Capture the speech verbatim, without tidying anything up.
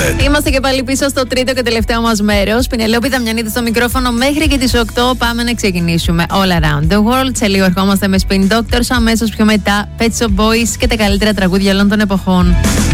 bed. Είμαστε και πάλι πίσω στο τρίτο και τελευταίο μας μέρος. Πινελόπη Δαμιανίδη στο μικρόφωνο μέχρι και τις οκτώ. Πάμε να ξεκινήσουμε All Around the World. Σε λίγο ερχόμαστε με Spin Doctors. Αμέσως πιο μετά Pet Shop Boys και τα καλύτερα τραγούδια όλων των εποχών.